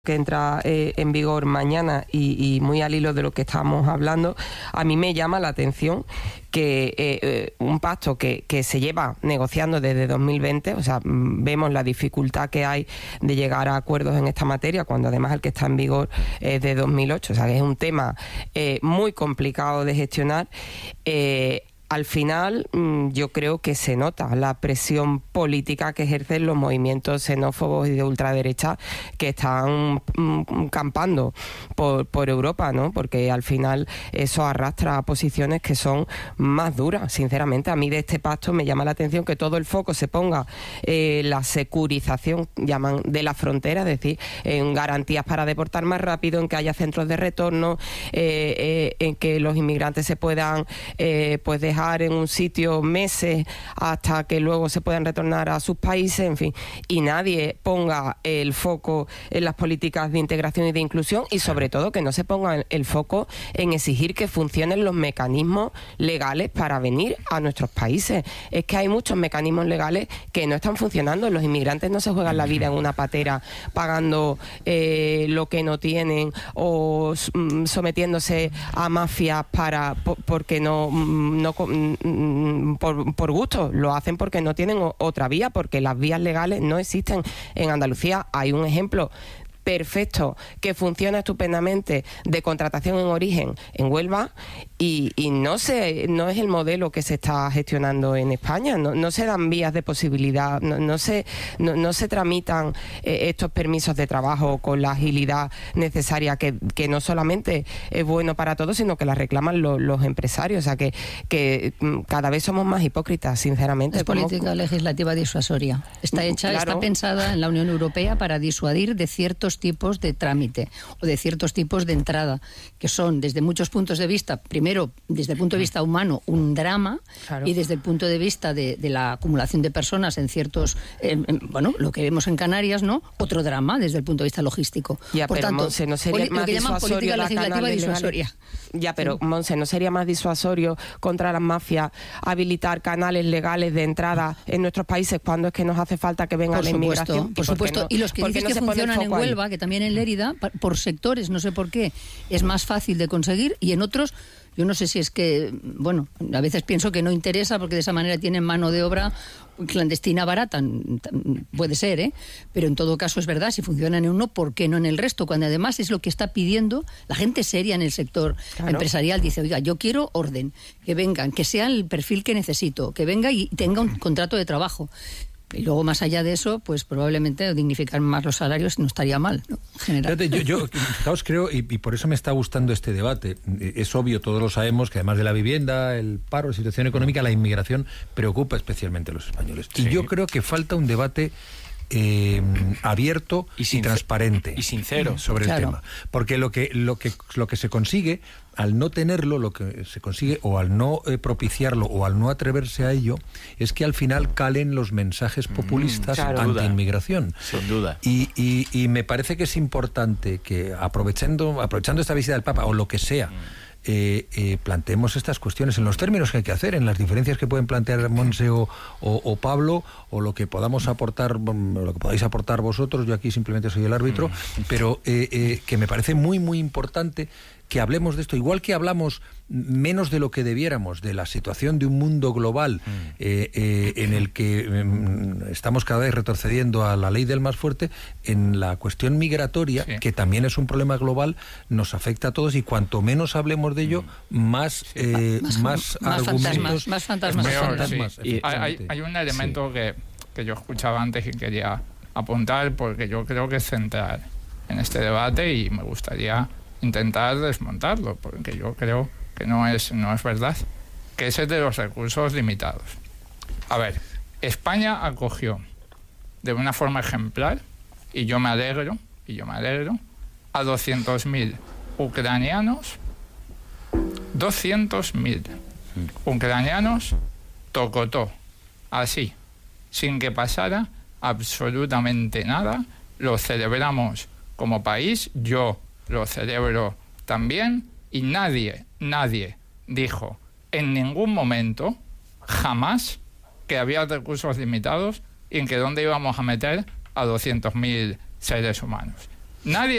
que entra en vigor mañana y muy al hilo de lo que estamos hablando, a mí me llama la atención que un pacto que se lleva negociando desde 2020, o sea, vemos la dificultad que hay de llegar a acuerdos en esta materia, cuando además el que está en vigor es de 2008, o sea, que es un tema muy complicado de gestionar. Al final, yo creo que se nota la presión política que ejercen los movimientos xenófobos y de ultraderecha que están campando por Europa, ¿no? Porque al final eso arrastra a posiciones que son más duras. Sinceramente, a mí de este pacto me llama la atención que todo el foco se ponga la securización, llaman, de la frontera, es decir, en garantías para deportar más rápido, en que haya centros de retorno, en que los inmigrantes se puedan pues dejar en un sitio meses hasta que luego se puedan retornar a sus países, en fin, y nadie ponga el foco en las políticas de integración y de inclusión, y sobre todo que no se ponga el foco en exigir que funcionen los mecanismos legales para venir a nuestros países. Es que hay muchos mecanismos legales que no están funcionando. Los inmigrantes no se juegan la vida en una patera pagando lo que no tienen o sometiéndose a mafias porque por gusto, lo hacen porque no tienen otra vía, porque las vías legales no existen en Andalucía. Hay un ejemplo perfecto que funciona estupendamente de contratación en origen en Huelva y no es el modelo que se está gestionando en España. No se dan vías de posibilidad, no se tramitan estos permisos de trabajo con la agilidad necesaria que no solamente es bueno para todos, sino que la reclaman los empresarios. O sea que cada vez somos más hipócritas, sinceramente. Es política legislativa disuasoria. Está hecha, claro. Está pensada en la Unión Europea para disuadir de ciertos tipos de trámite o de ciertos tipos de entrada, que son desde muchos puntos de vista, primero desde el punto de vista humano un drama, claro, y desde el punto de vista de la acumulación de personas en ciertos, lo que vemos en Canarias, ¿no? Otro drama desde el punto de vista logístico. Ya, por tanto, Monse, ¿no sería más disuasorio la legislativa disuasoria? Ya, pero Monse, ¿no sería más disuasorio contra las mafias habilitar canales legales de entrada en nuestros países cuando es que nos hace falta que venga la inmigración? Por supuesto, y los que dices que funcionan en Huelva, que también en Lérida, por sectores, no sé por qué, es más fácil de conseguir, y en otros, yo no sé si es que, a veces pienso que no interesa porque de esa manera tienen mano de obra clandestina barata, puede ser, pero en todo caso es verdad, si funcionan en uno, ¿por qué no en el resto? Cuando además es lo que está pidiendo la gente seria en el sector, claro, empresarial, dice, oiga, yo quiero orden, que vengan, que sea el perfil que necesito, que venga y tenga un contrato de trabajo. Y luego, más allá de eso, pues probablemente dignificar más los salarios no estaría mal, ¿no? En general. Fíjate, yo fijaos, creo, y por eso me está gustando este debate. Es obvio, todos lo sabemos, que además de la vivienda, el paro, la situación económica, la inmigración preocupa especialmente a los españoles. Sí. Y yo creo que falta un debate abierto y transparente y sincero sobre el tema, porque lo que se consigue al no tenerlo, lo que se consigue o al no propiciarlo o al no atreverse a ello, es que al final calen los mensajes populistas anti-inmigración. Sin duda. Y me parece que es importante que aprovechando esta visita del Papa o lo que sea, planteemos estas cuestiones en los términos que hay que hacer, en las diferencias que pueden plantear Monse o Pablo, o lo que podamos aportar, lo que podáis aportar vosotros. Yo aquí simplemente soy el árbitro, pero que me parece muy, muy importante que hablemos de esto, igual que hablamos menos de lo que debiéramos de la situación de un mundo global en el que estamos cada vez retrocediendo a la ley del más fuerte. En la cuestión migratoria, que también es un problema global, nos afecta a todos, y cuanto menos hablemos de ello, más argumentos, más fantasmas. Y hay un elemento que yo escuchaba antes y quería apuntar, porque yo creo que es central en este debate y me gustaría intentar desmontarlo, porque yo creo que no es verdad, que es el de los recursos limitados. A ver, España acogió de una forma ejemplar, y yo me alegro, a 200.000 ucranianos, 200.000 ucranianos, tocotó, así, sin que pasara absolutamente nada. Lo celebramos como país, yo lo celebro también, y nadie dijo en ningún momento, jamás, que había recursos limitados y en que dónde íbamos a meter a 200.000 seres humanos. Nadie